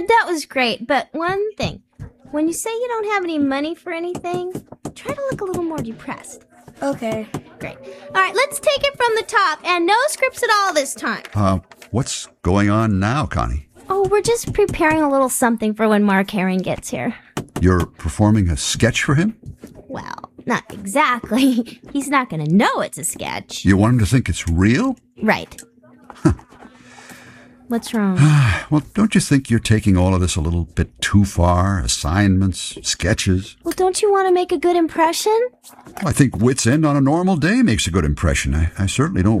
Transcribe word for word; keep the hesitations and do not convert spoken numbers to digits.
That was great, but one thing. When you say you don't have any money for anything, try to look a little more depressed. Okay. Great. All right, let's take it from the top, and no scripts at all this time. Uh, what's going on now, Connie? Oh, we're just preparing a little something for when Mark Herring gets here. You're performing a sketch for him? Well, not exactly. He's not going to know it's a sketch. You want him to think it's real? Right. What's wrong? Well, don't you think you're taking all of this a little bit too far? Assignments, sketches. Well, don't you want to make a good impression? Well, I think wit's end on a normal day makes a good impression. I, I certainly don't